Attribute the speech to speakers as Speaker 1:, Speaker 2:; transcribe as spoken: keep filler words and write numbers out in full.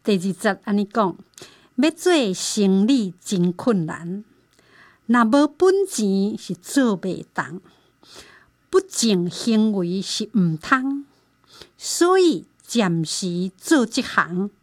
Speaker 1: 第二节安尼讲，要做生理真困难，若无本钱是做袂动，不正行为是毋通，所以暂时做即行，